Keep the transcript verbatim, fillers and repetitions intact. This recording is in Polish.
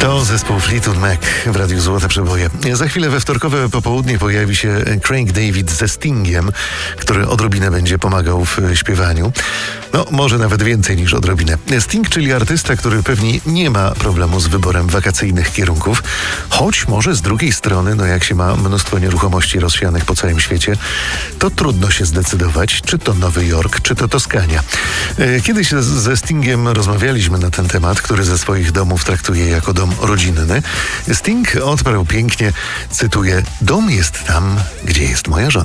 To zespół Fleetwood Mac w Radiu Złote Przeboje. Za chwilę we wtorkowe popołudnie pojawi się Craig David ze Stingiem, który odrobinę będzie pomagał w śpiewaniu. No, może nawet więcej niż odrobinę. Sting, czyli artysta, który pewnie nie ma problemu z wyborem wakacyjnych kierunków, choć może z drugiej strony, no jak się ma mnóstwo nieruchomości rozsianych po całym świecie, to trudno się zdecydować, czy to Nowy Jork, czy to Toskania. Kiedyś ze Stingiem rozmawialiśmy na ten temat, który ze swoich domów traktuje jako dom rodzinny. Sting odparł pięknie, cytuję: dom jest tam, gdzie jest moja żona.